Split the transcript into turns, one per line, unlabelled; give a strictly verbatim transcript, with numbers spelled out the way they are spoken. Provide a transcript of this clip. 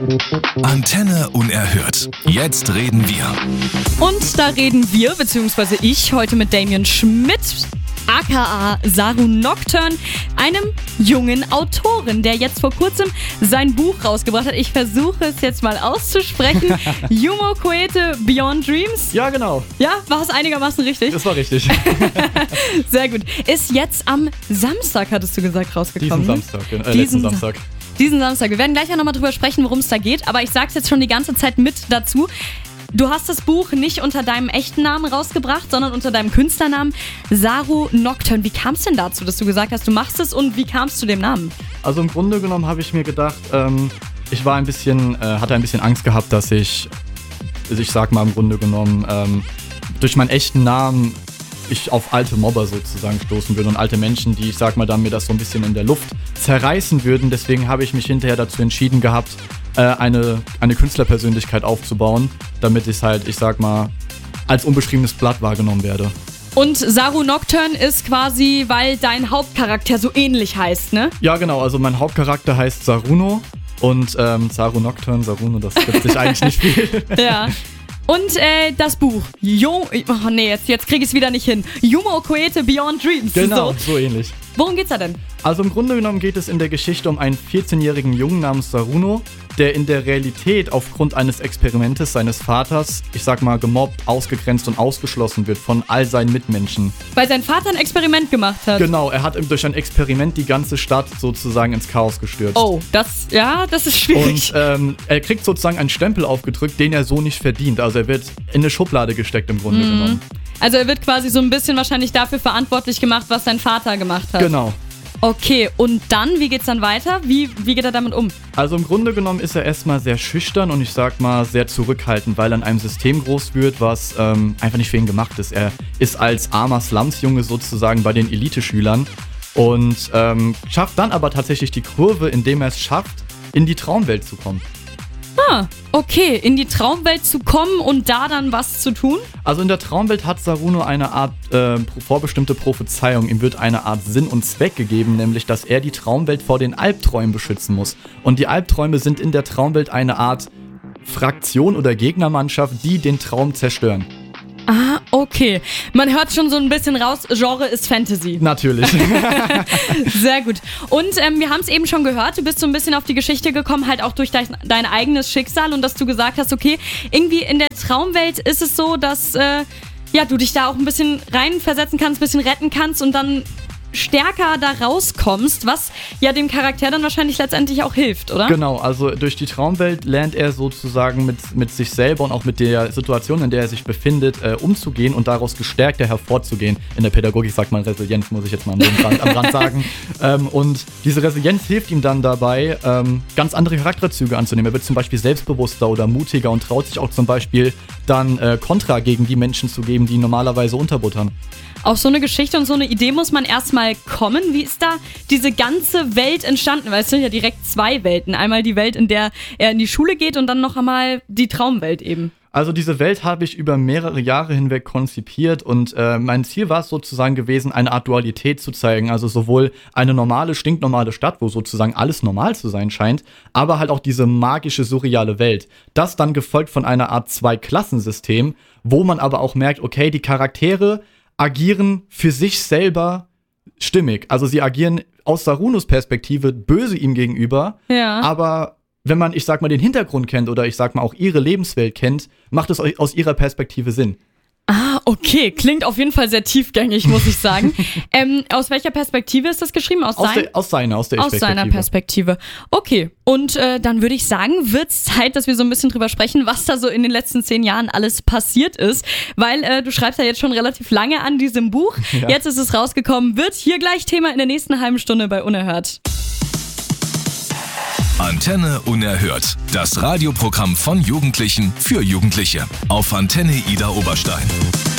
Antenne Unerhört. Jetzt reden wir.
Und da reden wir, beziehungsweise ich, heute mit Damien Schmidt, aka Saru Nocturne, einem jungen Autoren, der jetzt vor kurzem sein Buch rausgebracht hat. Ich versuche es jetzt mal auszusprechen. Yumo Koete Beyond Dreams.
Ja, genau.
Ja, war es einigermaßen richtig?
Das war richtig.
Sehr gut. Ist jetzt am Samstag, hattest du gesagt, rausgekommen.
Diesen Samstag, äh,
Diesen
letzten Samstag.
Diesen Samstag. Wir werden gleich auch nochmal drüber sprechen, worum es da geht, aber ich sag's jetzt schon die ganze Zeit mit dazu. Du hast das Buch nicht unter deinem echten Namen rausgebracht, sondern unter deinem Künstlernamen Saru Nocturne. Wie kam es denn dazu, dass du gesagt hast, du machst es, und wie kam es zu dem Namen?
Also im Grunde genommen habe ich mir gedacht, ähm, ich war ein bisschen, äh, hatte ein bisschen Angst gehabt, dass ich, also ich sag mal im Grunde genommen, ähm, durch meinen echten Namen ich auf alte Mobber sozusagen stoßen würde und alte Menschen, die, ich sag mal, dann mir das so ein bisschen in der Luft zerreißen würden. Deswegen habe ich mich hinterher dazu entschieden gehabt, äh, eine, eine Künstlerpersönlichkeit aufzubauen, damit ich halt, ich sag mal, als unbeschriebenes Blatt wahrgenommen werde.
Und Saru Nocturne ist quasi, weil dein Hauptcharakter so ähnlich heißt, ne?
Ja, genau. Also mein Hauptcharakter heißt Saruno und ähm, Saru Nocturne, Saruno, das gibt sich eigentlich nicht viel.
Ja. Und äh, das Buch. Jo, oh nee, jetzt, jetzt krieg ich es wieder nicht hin. Yumo Koete Beyond Dreams.
Genau,
so,
so ähnlich.
Worum geht's da denn?
Also im Grunde genommen geht es in der Geschichte um einen vierzehnjährigen Jungen namens Saruno, der in der Realität aufgrund eines Experimentes seines Vaters, ich sag mal, gemobbt, ausgegrenzt und ausgeschlossen wird von all seinen Mitmenschen.
Weil sein Vater ein Experiment gemacht hat.
Genau, er hat durch ein Experiment die ganze Stadt sozusagen ins Chaos gestürzt.
Oh, das, ja, das ist schwierig.
Und ähm, er kriegt sozusagen einen Stempel aufgedrückt, den er so nicht verdient. Also er wird in eine Schublade gesteckt im Grunde mhm. genommen.
Also er wird quasi so ein bisschen wahrscheinlich dafür verantwortlich gemacht, was sein Vater gemacht hat.
Genau.
Okay, und dann, wie geht's dann weiter? Wie, wie geht er damit um?
Also im Grunde genommen ist er erstmal sehr schüchtern und ich sag mal sehr zurückhaltend, weil er in einem System groß wird, was ähm, einfach nicht für ihn gemacht ist. Er ist als armer Slumsjunge sozusagen bei den Eliteschülern und ähm, schafft dann aber tatsächlich die Kurve, indem er es schafft, in die Traumwelt zu kommen.
Ah, okay, in die Traumwelt zu kommen und da dann was zu tun?
Also in der Traumwelt hat Saruno eine Art äh, vorbestimmte Prophezeiung. Ihm wird eine Art Sinn und Zweck gegeben, nämlich dass er die Traumwelt vor den Albträumen beschützen muss. Und die Albträume sind in der Traumwelt eine Art Fraktion oder Gegnermannschaft, die den Traum zerstören.
Ah, okay. Man hört schon so ein bisschen raus, Genre ist Fantasy.
Natürlich.
Sehr gut. Und ähm, wir haben es eben schon gehört, du bist so ein bisschen auf die Geschichte gekommen, halt auch durch dein, dein eigenes Schicksal und dass du gesagt hast, okay, irgendwie in der Traumwelt ist es so, dass äh, ja, du dich da auch ein bisschen reinversetzen kannst, ein bisschen retten kannst und dann stärker da rauskommst, was ja dem Charakter dann wahrscheinlich letztendlich auch hilft, oder?
Genau, also durch die Traumwelt lernt er sozusagen mit, mit sich selber und auch mit der Situation, in der er sich befindet, äh, umzugehen und daraus gestärkter hervorzugehen. In der Pädagogik sagt man Resilienz, muss ich jetzt mal am Rand, am Rand sagen. Ähm, und diese Resilienz hilft ihm dann dabei, ähm, ganz andere Charakterzüge anzunehmen. Er wird zum Beispiel selbstbewusster oder mutiger und traut sich auch zum Beispiel dann äh, Kontra gegen die Menschen zu geben, die ihn normalerweise unterbuttern.
Auf so eine Geschichte und so eine Idee muss man erstmal kommen. Wie ist da diese ganze Welt entstanden? Weil es sind ja direkt zwei Welten. Einmal die Welt, in der er in die Schule geht und dann noch einmal die Traumwelt eben.
Also diese Welt habe ich über mehrere Jahre hinweg konzipiert und äh, mein Ziel war es sozusagen gewesen, eine Art Dualität zu zeigen. Also sowohl eine normale, stinknormale Stadt, wo sozusagen alles normal zu sein scheint, aber halt auch diese magische, surreale Welt. Das dann gefolgt von einer Art Zwei-Klassensystem, wo man aber auch merkt, okay, die Charaktere agieren für sich selber stimmig. Also sie agieren aus Sarunos Perspektive böse ihm gegenüber,
ja.
aber wenn man, ich sag mal, den Hintergrund kennt oder ich sag mal auch ihre Lebenswelt kennt, macht es aus ihrer Perspektive Sinn.
Ah, okay. Klingt auf jeden Fall sehr tiefgängig, muss ich sagen. ähm, aus welcher Perspektive ist das geschrieben? Aus,
aus,
sein?
der, aus seiner, aus der
Aus seiner Perspektive. Okay. Und äh, dann würde ich sagen, wird's Zeit, dass wir so ein bisschen drüber sprechen, was da so in den letzten zehn Jahren alles passiert ist. Weil äh, du schreibst ja jetzt schon relativ lange an diesem Buch. Ja. Jetzt ist es rausgekommen. Wird hier gleich Thema in der nächsten halben Stunde bei Unerhört.
Antenne Unerhört. Das Radioprogramm von Jugendlichen für Jugendliche. Auf Antenne Ida Oberstein.